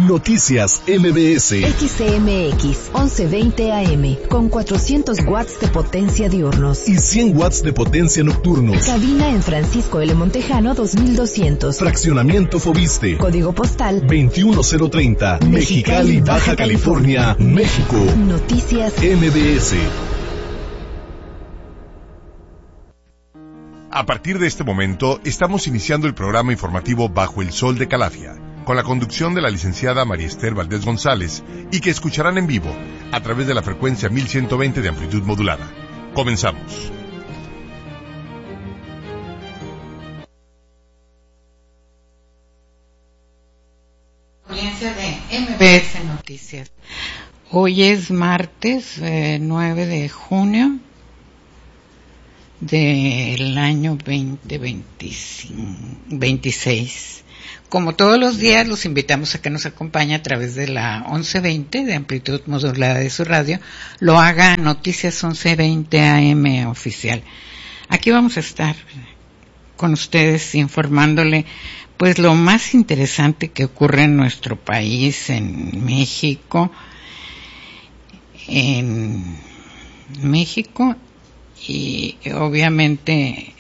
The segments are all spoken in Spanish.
Noticias MBS. XCMX 1120 AM con 400 watts de potencia diurnos y 100 watts de potencia nocturnos. Cabina en Francisco L. Montejano 2200. Fraccionamiento Fobiste. Código postal 21030. Mexicali, Baja California, México. Noticias MBS. A partir de este momento, estamos iniciando el programa informativo Bajo el Sol de Calafia, con la conducción de la licenciada María Esther Valdés González, y que escucharán en vivo a través de la frecuencia 1120 de amplitud modulada. Comenzamos. Audiencia de MBS Noticias. Hoy es martes 9 de junio del año 2026. Como todos los días, los invitamos a que nos acompañe a través de la 1120 de amplitud modulada de su radio. Lo haga Noticias 1120 AM oficial. Aquí vamos a estar con ustedes informándole pues lo más interesante que ocurre en nuestro país, en México, y obviamente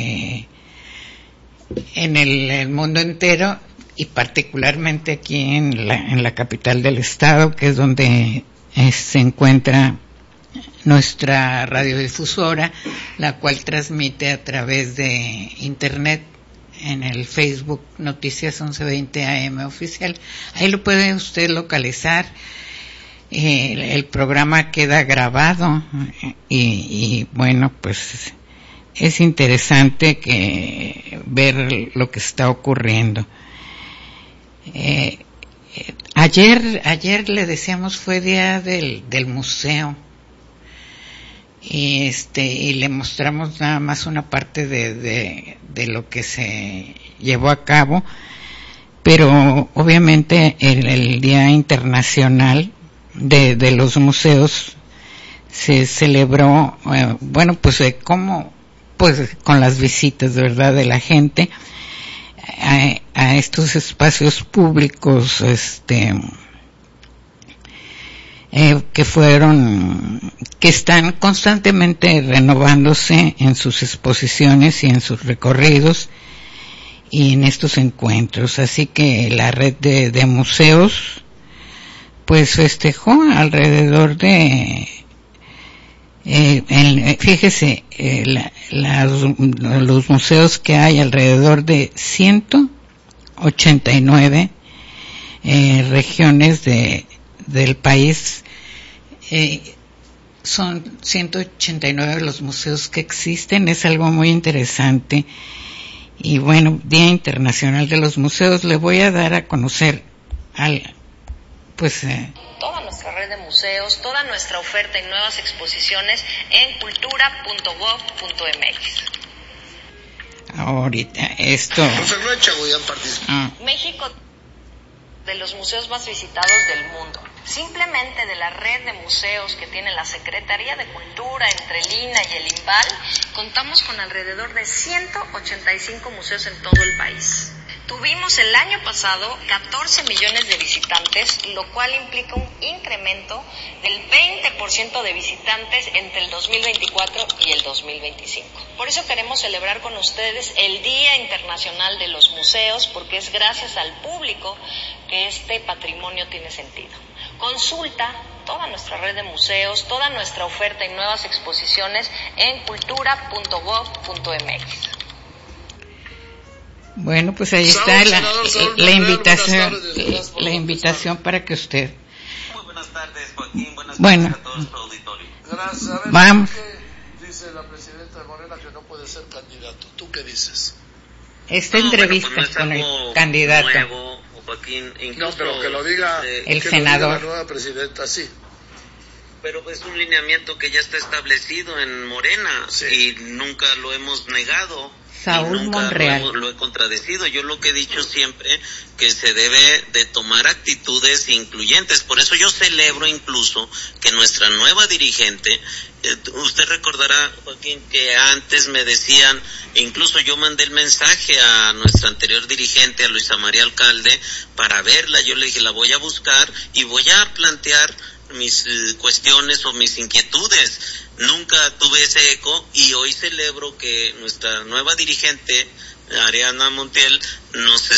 en el mundo entero, y particularmente aquí en la capital del estado, que es donde se encuentra nuestra radiodifusora, la cual transmite a través de internet en el Facebook Noticias 1120 AM oficial. Ahí lo puede usted localizar. El programa queda grabado y bueno, pues es interesante ver lo que está ocurriendo. Ayer le decíamos fue día del museo y le mostramos nada más una parte de lo que se llevó a cabo, pero obviamente el Día Internacional de los museos se celebró, como con las visitas, ¿verdad?, de la gente a estos espacios públicos, que están constantemente renovándose en sus exposiciones y en sus recorridos y en estos encuentros. Así que la red de museos pues festejó alrededor de fíjese, los museos que hay alrededor de 189 regiones del país. Son 189 los museos que existen. Es algo muy interesante. Y bueno, Día Internacional de los Museos. Le voy a dar a conocer toda nuestra red de museos, toda nuestra oferta y nuevas exposiciones en cultura.gov.mx. Ahorita esto México, de los museos más visitados del mundo. Simplemente de la red de museos que tiene la Secretaría de Cultura entre el INAH y el INVAL, contamos con alrededor de 185 museos en todo el país. Tuvimos el año pasado 14 millones de visitantes, lo cual implica un incremento del 20% de visitantes entre el 2024 y el 2025. Por eso queremos celebrar con ustedes el Día Internacional de los Museos, porque es gracias al público que este patrimonio tiene sentido. Consulta toda nuestra red de museos, toda nuestra oferta y nuevas exposiciones en cultura.gov.mx. Bueno, pues ahí está la invitación para que usted. Muy buenas tardes, Joaquín. Buenas tardes a todos por auditorio. Gracias. A ver, vamos. ¿qué dice la presidenta de Morena que no puede ser candidato? ¿Tú qué dices? Esta entrevista no es con el algo candidato. Nuevo, Joaquín, No, pero que lo diga el senador. Lo diga la nueva presidenta, sí. Pero es un lineamiento que ya está establecido en Morena, sí, y nunca lo hemos negado. Saúl y nunca Monreal. lo he contradecido. Yo lo que he dicho siempre, que se debe de tomar actitudes incluyentes. Por eso yo celebro incluso que nuestra nueva dirigente, usted recordará, Joaquín, que antes me decían, incluso yo mandé el mensaje a nuestra anterior dirigente, a Luisa María Alcalde, para verla. Yo le dije, la voy a buscar y voy a plantear mis cuestiones o mis inquietudes. Nunca tuve ese eco y hoy celebro que nuestra nueva dirigente, Ariadna Montiel, nos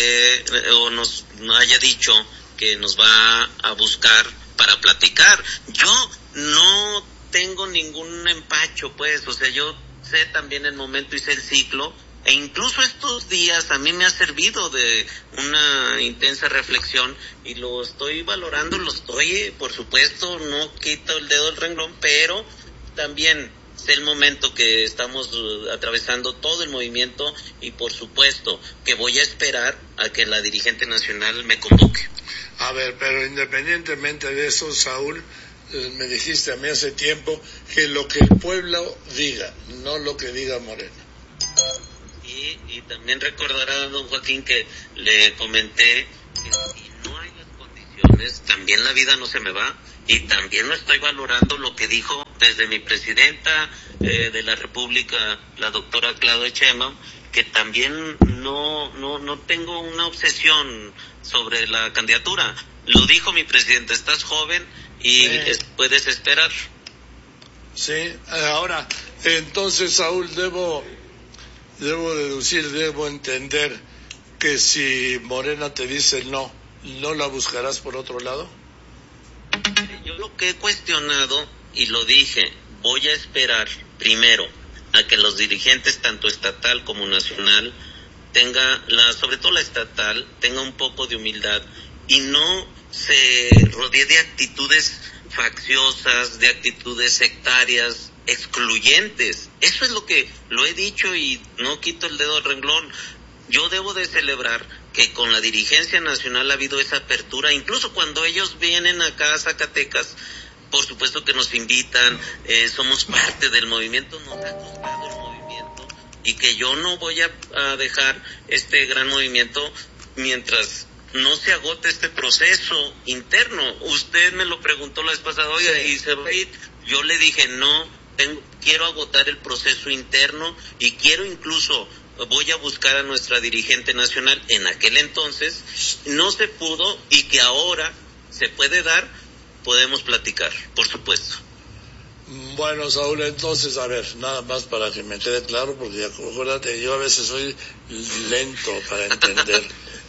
haya dicho que nos va a buscar para platicar. Yo no tengo ningún empacho, pues, o sea, yo sé también el momento y sé el ciclo, e incluso estos días a mí me ha servido de una intensa reflexión y lo estoy valorando, por supuesto, no quito el dedo del renglón, pero también sé el momento que estamos atravesando todo el movimiento y por supuesto que voy a esperar a que la dirigente nacional me convoque. A ver, pero independientemente de eso, Saúl, me dijiste a mí hace tiempo que lo que el pueblo diga, no lo que diga Morena. Y también recordará, don Joaquín, que le comenté que si no hay las condiciones, también la vida no se me va, y también lo estoy valorando lo que dijo desde mi presidenta de la República, la doctora Claudia Sheinbaum, que también no tengo una obsesión sobre la candidatura. Lo dijo mi presidenta, estás joven y puedes esperar. Sí, ahora, entonces, Saúl, debo entender que si Morena te dice no la buscarás por otro lado. Yo lo que he cuestionado, y lo dije, voy a esperar primero a que los dirigentes, tanto estatal como nacional, sobre todo la estatal, tenga un poco de humildad y no se rodee de actitudes facciosas, de actitudes sectarias, excluyentes. Eso es lo que lo he dicho y no quito el dedo del renglón. Yo debo de celebrar que con la dirigencia nacional ha habido esa apertura, incluso cuando ellos vienen acá a Zacatecas, por supuesto que nos invitan, somos parte del movimiento, nos ha gustado el movimiento y que yo no voy a dejar este gran movimiento mientras no se agote este proceso interno. Usted me lo preguntó la vez pasada, oiga, ¿y se va a ir? Yo le dije, no, quiero agotar el proceso interno y quiero incluso, voy a buscar a nuestra dirigente nacional. En aquel entonces no se pudo y que ahora se puede dar, podemos platicar, por supuesto. Bueno, Saúl, entonces, a ver, nada más para que me quede claro, porque acuérdate, yo a veces soy lento para entender.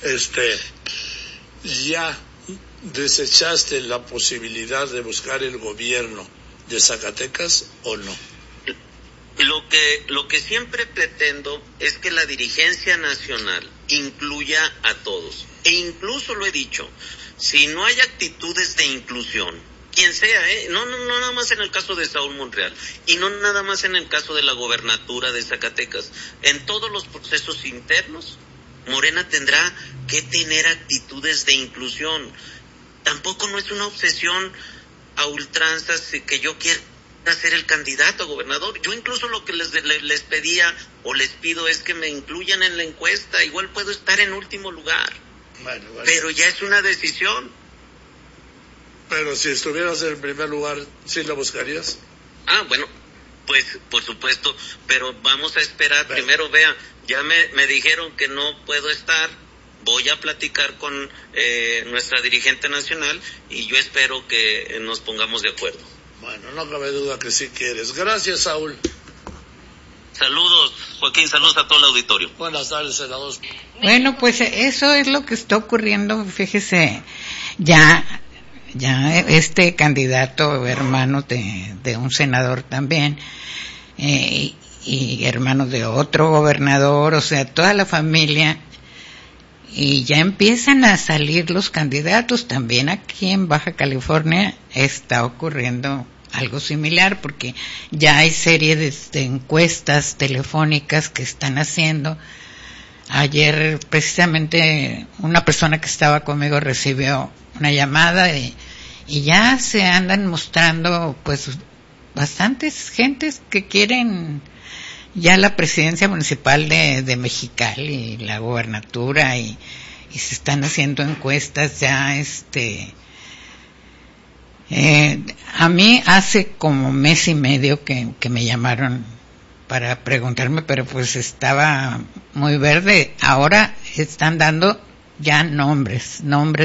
¿Ya desechaste la posibilidad de buscar el gobierno de Zacatecas o no? Lo que siempre pretendo es que la dirigencia nacional incluya a todos. E incluso lo he dicho, si no hay actitudes de inclusión, quien sea, no nada más en el caso de Saúl Monreal, y no nada más en el caso de la gobernatura de Zacatecas, en todos los procesos internos, Morena tendrá que tener actitudes de inclusión. Tampoco no es una obsesión a ultranzas que yo quiera ser el candidato a gobernador. Yo incluso lo que les pedía o les pido es que me incluyan en la encuesta. Igual puedo estar en último lugar. Bueno. Pero ya es una decisión. Pero si estuvieras en primer lugar, ¿sí la buscarías? Bueno, pues por supuesto, pero vamos a esperar. Bueno. Primero, vea, ya me dijeron que no puedo estar. Voy a platicar con nuestra dirigente nacional y yo espero que nos pongamos de acuerdo. Bueno, no cabe duda que sí quieres. Gracias, Saúl. Saludos, Joaquín, saludos a todo el auditorio. Buenas tardes, senador. Bueno, pues eso es lo que está ocurriendo. Fíjese, ya este candidato, hermano de un senador también, y hermano de otro gobernador, o sea, toda la familia, y ya empiezan a salir los candidatos. También aquí en Baja California está ocurriendo algo similar, porque ya hay serie de encuestas telefónicas que están haciendo. Ayer precisamente una persona que estaba conmigo recibió una llamada y ya se andan mostrando pues bastantes gentes que quieren ya la presidencia municipal de Mexicali y la gobernatura y se están haciendo encuestas ya a mí hace como mes y medio que me llamaron para preguntarme, pero pues estaba muy verde. Ahora están dando ya nombres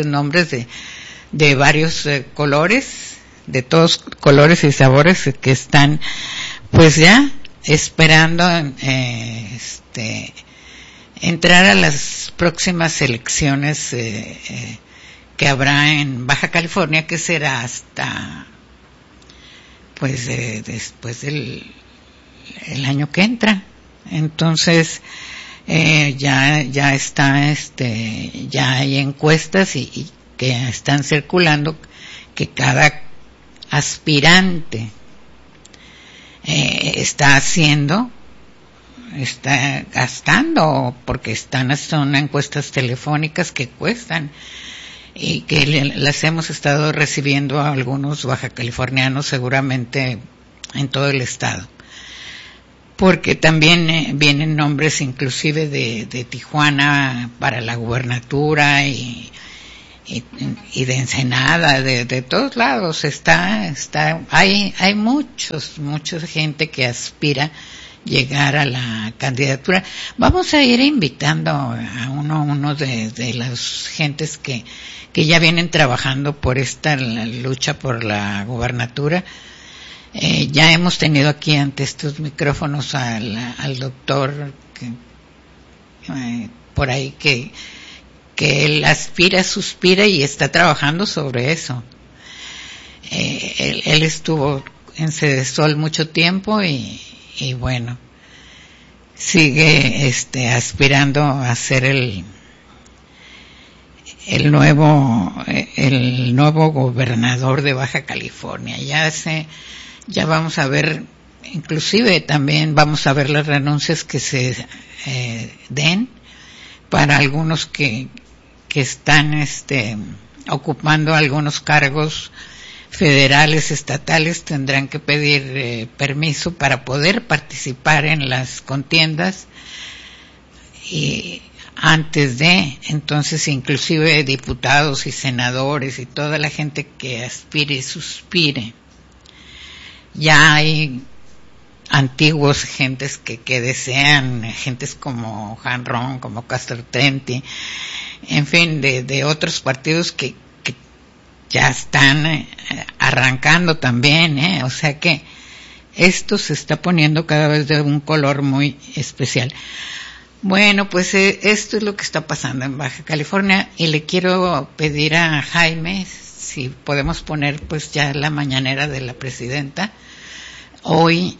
de varios colores, de todos colores y sabores, que están pues ya esperando entrar a las próximas elecciones que habrá en Baja California, que será hasta pues después del año que entra. Entonces ya está ya hay encuestas y que están circulando que cada aspirante está gastando, porque son encuestas telefónicas que cuestan y que las hemos estado recibiendo a algunos bajacalifornianos seguramente en todo el estado, porque también vienen nombres inclusive de Tijuana para la gubernatura y de Ensenada, de todos lados hay mucha gente que aspira llegar a la candidatura. Vamos a ir invitando a uno de las gentes que ya vienen trabajando por esta lucha por la gubernatura. Ya hemos tenido aquí ante estos micrófonos al doctor por ahí que él suspira y está trabajando sobre eso. Él estuvo en Cedesol mucho tiempo y bueno, sigue aspirando a ser el nuevo gobernador de Baja California. Ya vamos a ver, inclusive también vamos a ver las renuncias que se den para algunos que están ocupando algunos cargos federales, estatales. Tendrán que pedir permiso para poder participar en las contiendas y entonces inclusive diputados y senadores y toda la gente que aspire y suspire. Ya hay antiguos gentes que desean, gentes como Han Ron, como Castro Trenti, en fin, de otros partidos que ya están arrancando también, o sea que esto se está poniendo cada vez de un color muy especial. Bueno, pues esto es lo que está pasando en Baja California, y le quiero pedir a Jaime si podemos poner pues ya la mañanera de la presidenta hoy,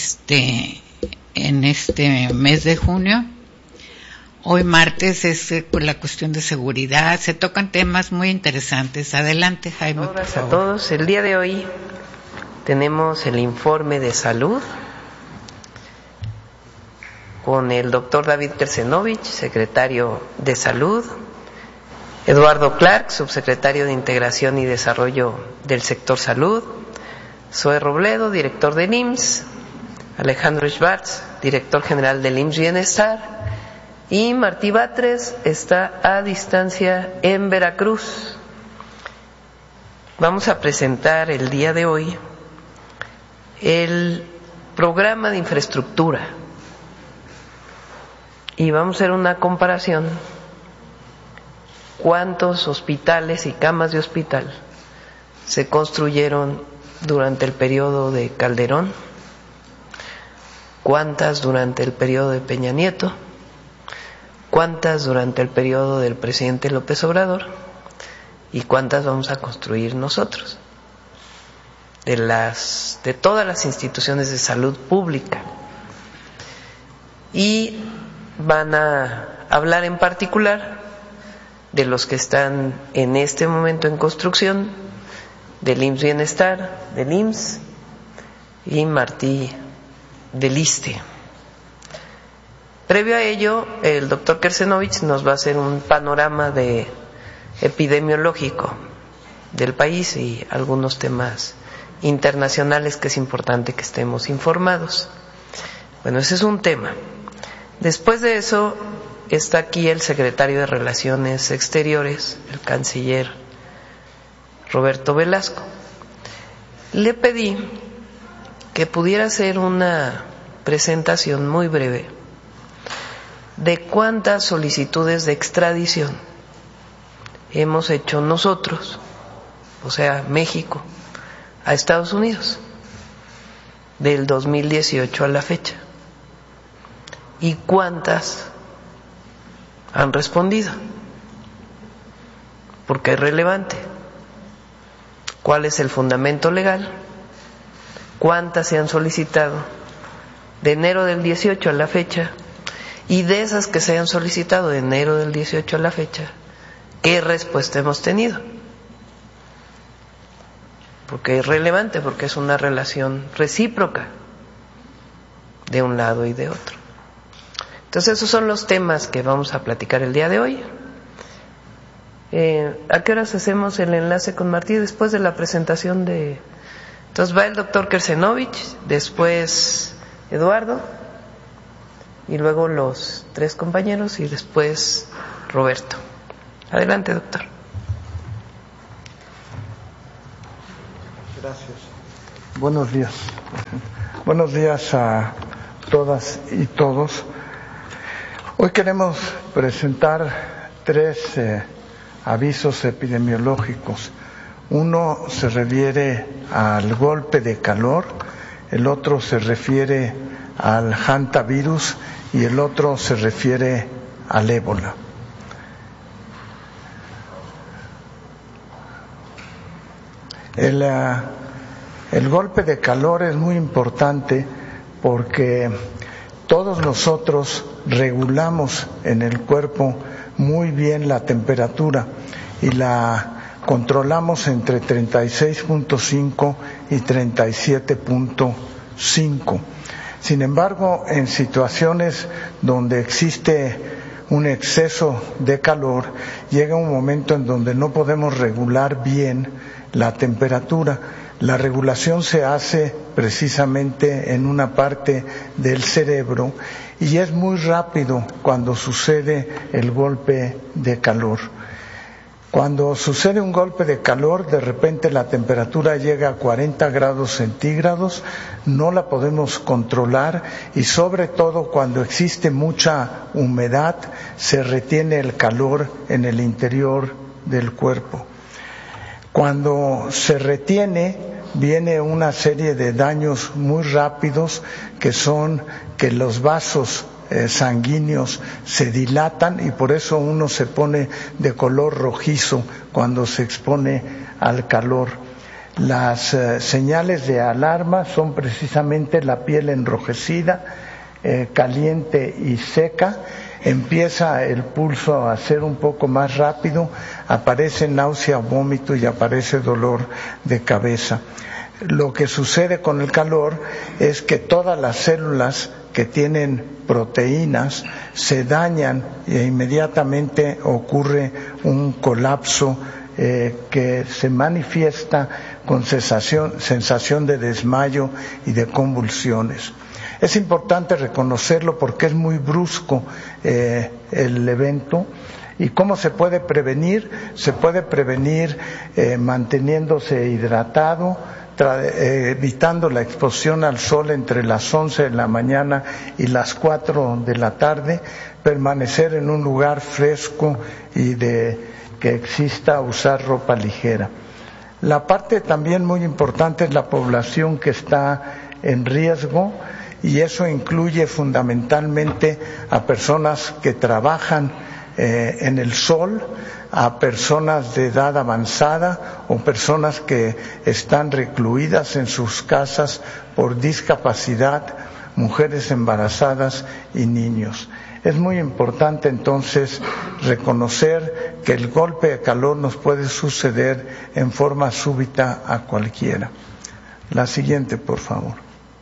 en este mes de junio. Hoy martes es pues la cuestión de seguridad, se tocan temas muy interesantes. Adelante, Jaime, por favor. A todos, el día de hoy tenemos el informe de salud con el doctor David Kersenovich, secretario de Salud, Eduardo Clark, subsecretario de Integración y Desarrollo del Sector Salud, Zoe Robledo, director del IMSS, Alejandro Schwartz, director general del IMSS Bienestar, y Martí Batres está a distancia en Veracruz. Vamos a presentar el día de hoy el programa de infraestructura y vamos a hacer una comparación: cuántos hospitales y camas de hospital se construyeron durante el periodo de Calderón, cuántas durante el periodo de Peña Nieto, cuántas durante el periodo del presidente López Obrador y cuántas vamos a construir nosotros, de todas las instituciones de salud pública. Y van a hablar en particular de los que están en este momento en construcción, del IMSS Bienestar, del IMSS y Martí del ISSSTE. Previo a ello, el doctor Kersenovich nos va a hacer un panorama epidemiológico del país y algunos temas internacionales que es importante que estemos informados. Bueno, ese es un tema. Después de eso está aquí el secretario de Relaciones Exteriores, el canciller Roberto Velasco. Le pedí que pudiera hacer una presentación muy breve de cuántas solicitudes de extradición hemos hecho nosotros, o sea, México, a Estados Unidos, del 2018 a la fecha, y cuántas han respondido, porque es relevante. ¿Cuál es el fundamento legal? ¿Cuántas se han solicitado de enero del 18 a la fecha? Y de esas que se han solicitado de enero del 18 a la fecha, ¿qué respuesta hemos tenido? Porque es relevante, porque es una relación recíproca de un lado y de otro. Entonces esos son los temas que vamos a platicar el día de hoy. ¿A qué horas hacemos el enlace con Martí? Después de la presentación de... Entonces va el doctor Kersenovich, después Eduardo, y luego los tres compañeros, y después Roberto. Adelante, doctor. Gracias. Buenos días. Buenos días a todas y todos. Hoy queremos presentar tres avisos epidemiológicos. Uno se refiere al golpe de calor, el otro se refiere al hantavirus y el otro se refiere al ébola. El golpe de calor es muy importante porque todos nosotros regulamos en el cuerpo muy bien la temperatura y la controlamos entre 36.5 y 37.5. Sin embargo, en situaciones donde existe un exceso de calor, llega un momento en donde no podemos regular bien la temperatura. La regulación se hace precisamente en una parte del cerebro y es muy rápido cuando sucede el golpe de calor. Cuando sucede un golpe de calor, de repente la temperatura llega a 40 grados centígrados, no la podemos controlar y sobre todo cuando existe mucha humedad, se retiene el calor en el interior del cuerpo. Cuando se retiene, viene una serie de daños muy rápidos que son que los vasos sanguíneos se dilatan y por eso uno se pone de color rojizo cuando se expone al calor. Las señales de alarma son precisamente la piel enrojecida, caliente y seca. Empieza el pulso a ser un poco más rápido, aparece náusea, vómito y aparece dolor de cabeza. Lo que sucede con el calor es que todas las células que tienen proteínas se dañan e inmediatamente ocurre un colapso que se manifiesta con sensación de desmayo y de convulsiones. Es importante reconocerlo porque es muy brusco el evento. ¿Y cómo se puede prevenir? Se puede prevenir manteniéndose hidratado, evitando la exposición al sol entre las 11 de la mañana y las 4 de la tarde, permanecer en un lugar fresco y que exista usar ropa ligera. La parte también muy importante es la población que está en riesgo y eso incluye fundamentalmente a personas que trabajan en el sol, a personas de edad avanzada o personas que están recluidas en sus casas por discapacidad, mujeres embarazadas y niños. Es muy importante entonces reconocer que el golpe de calor nos puede suceder en forma súbita a cualquiera. La siguiente, por favor.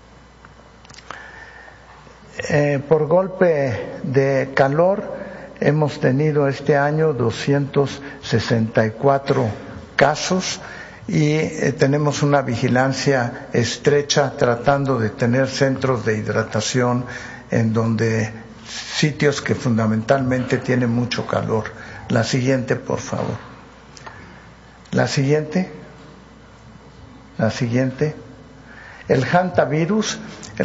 Por golpe de calor hemos tenido este año 264 casos y tenemos una vigilancia estrecha tratando de tener centros de hidratación en donde sitios que fundamentalmente tienen mucho calor. La siguiente, por favor. La siguiente. El hantavirus.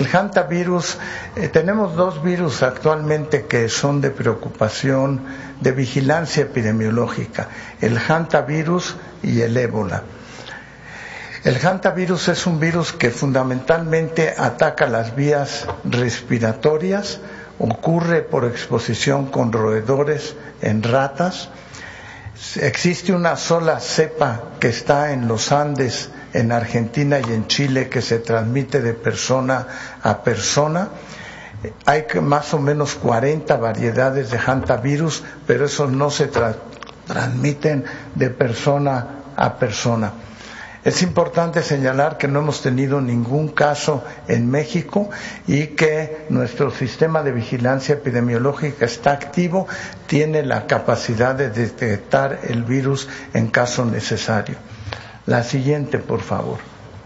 Tenemos dos virus actualmente que son de preocupación, de vigilancia epidemiológica, el hantavirus y el ébola. El hantavirus es un virus que fundamentalmente ataca las vías respiratorias, ocurre por exposición con roedores en ratas. Existe una sola cepa que está en los Andes, en Argentina y en Chile, que se transmite de persona a persona. Hay más o menos 40 variedades de hantavirus, pero esos no se transmiten de persona a persona. Es importante señalar que no hemos tenido ningún caso en México y que nuestro sistema de vigilancia epidemiológica está activo, tiene la capacidad de detectar el virus en caso necesario. La siguiente, por favor.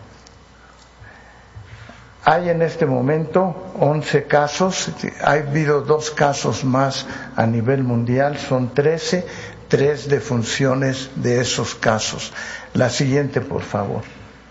Hay en este momento 11 casos, ha habido 2 casos más a nivel mundial, son 13, 3 defunciones de esos casos. La siguiente, por favor.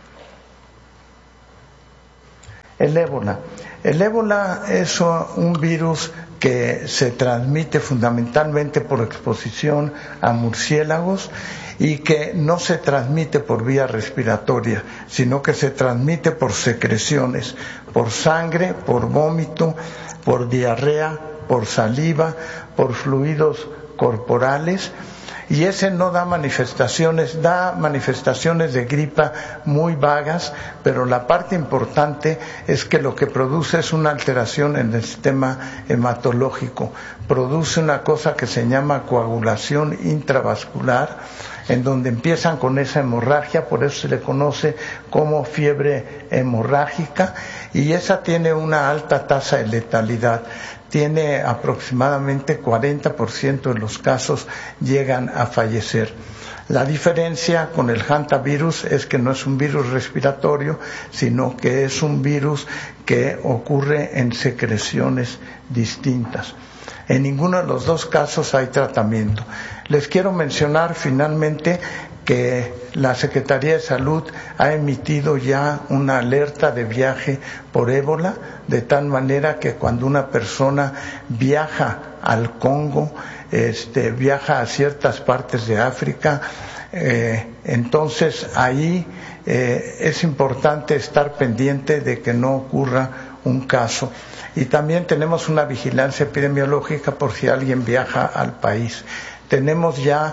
El ébola. El ébola es un virus que se transmite fundamentalmente por exposición a murciélagos y que no se transmite por vía respiratoria, sino que se transmite por secreciones, por sangre, por vómito, por diarrea, por saliva, por fluidos corporales. Y ese no da manifestaciones de gripa muy vagas, pero la parte importante es que lo que produce es una alteración en el sistema hematológico. Produce una cosa que se llama coagulación intravascular, en donde empiezan con esa hemorragia, por eso se le conoce como fiebre hemorrágica, y esa tiene una alta tasa de letalidad. Tiene aproximadamente 40% de los casos llegan a fallecer. La diferencia con el hantavirus es que no es un virus respiratorio, sino que es un virus que ocurre en secreciones distintas. En ninguno de los dos casos hay tratamiento. Les quiero mencionar finalmente que la Secretaría de Salud ha emitido ya una alerta de viaje por ébola, de tal manera que cuando una persona viaja al Congo, viaja a ciertas partes de África, entonces ahí es importante estar pendiente de que no ocurra un caso. Y también tenemos una vigilancia epidemiológica por si alguien viaja al país. Tenemos ya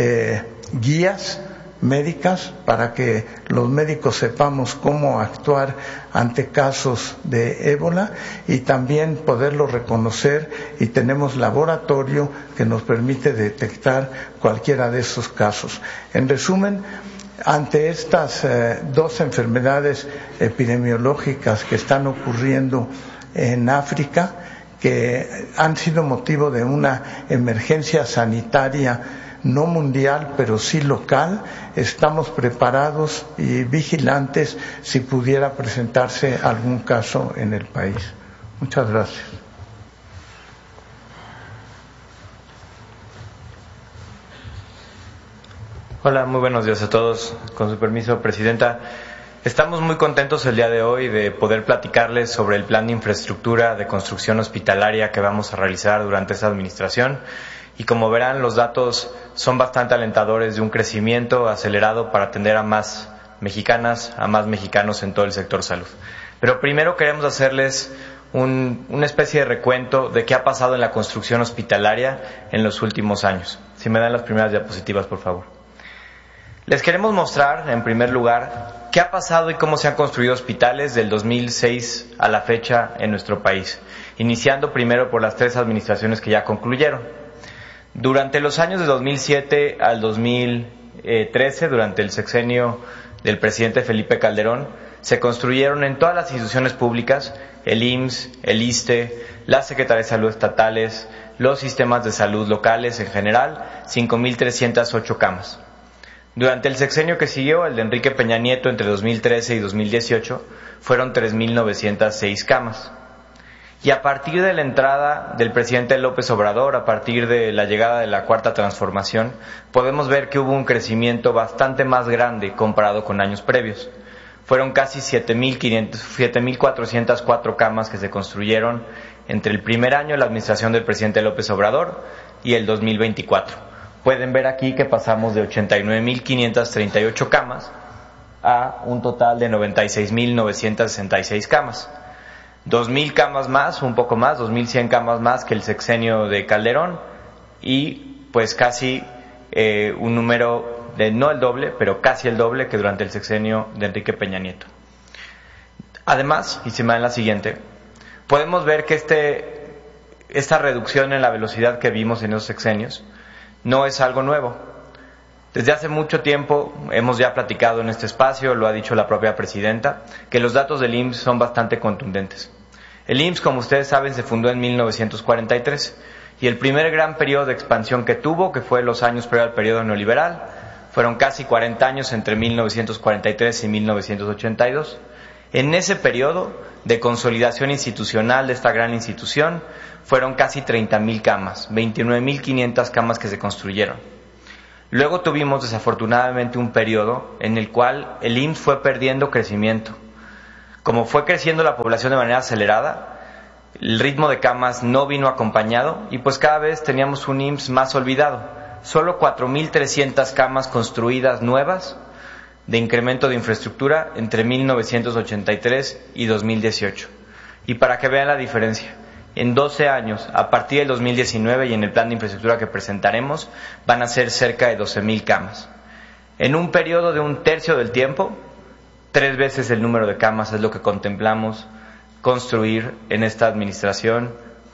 guías médicas para que los médicos sepamos cómo actuar ante casos de ébola y también poderlo reconocer, y tenemos laboratorio que nos permite detectar cualquiera de esos casos. En resumen, ante estas 2 enfermedades epidemiológicas que están ocurriendo en África, que han sido motivo de una emergencia sanitaria no mundial, pero sí local, estamos preparados y vigilantes si pudiera presentarse algún caso en el país. Muchas gracias. Hola, muy buenos días a todos. Con su permiso, Presidenta. Estamos muy contentos el día de hoy de poder platicarles sobre el plan de infraestructura de construcción hospitalaria que vamos a realizar durante esta administración. Y como verán, los datos son bastante alentadores de un crecimiento acelerado para atender a más mexicanas, a más mexicanos en todo el sector salud. Pero primero queremos hacerles una especie de recuento de qué ha pasado en la construcción hospitalaria en los últimos años. Si me dan las primeras diapositivas, por favor. Les queremos mostrar, en primer lugar, qué ha pasado y cómo se han construido hospitales del 2006 a la fecha en nuestro país, iniciando primero por las 3 administraciones que ya concluyeron. Durante los años de 2007 al 2013, durante el sexenio del presidente Felipe Calderón, se construyeron en todas las instituciones públicas, el IMSS, el ISSSTE, las Secretarías de Salud estatales, los sistemas de salud locales en general, 5.308 camas. Durante el sexenio que siguió, el de Enrique Peña Nieto, entre 2013 y 2018, fueron 3.906 camas. Y a partir de la entrada del presidente López Obrador, a partir de la llegada de la Cuarta Transformación, podemos ver que hubo un crecimiento bastante más grande comparado con años previos. Fueron casi 7.404 camas que se construyeron entre el primer año de la administración del presidente López Obrador y el 2024. Pueden ver aquí que pasamos de 89.538 camas a un total de 96.966 camas. 2.000 camas más, un poco más, 2.100 camas más que el sexenio de Calderón y pues casi un número de no el doble, pero casi el doble que durante el sexenio de Enrique Peña Nieto. Además, y se me da en la siguiente, podemos ver que esta reducción en la velocidad que vimos en esos sexenios no es algo nuevo. Desde hace mucho tiempo hemos ya platicado en este espacio, lo ha dicho la propia presidenta, que los datos del IMSS son bastante contundentes. El IMSS, como ustedes saben, se fundó en 1943 y el primer gran periodo de expansión que tuvo, que fue los años previo al periodo neoliberal, fueron casi 40 años entre 1943 y 1982. En ese periodo de consolidación institucional de esta gran institución fueron casi 30.000 camas, 29.500 camas que se construyeron. Luego tuvimos desafortunadamente un periodo en el cual el IMSS fue perdiendo crecimiento. Como fue creciendo la población de manera acelerada, el ritmo de camas no vino acompañado y pues cada vez teníamos un IMSS más olvidado. Solo 4.300 camas construidas nuevas de incremento de infraestructura entre 1983 y 2018. Y para que vean la diferencia, en 12 años, a partir del 2019 y en el plan de infraestructura que presentaremos, van a ser cerca de 12.000 camas. En un periodo de un tercio del tiempo, 3 veces el número de camas es lo que contemplamos construir en esta administración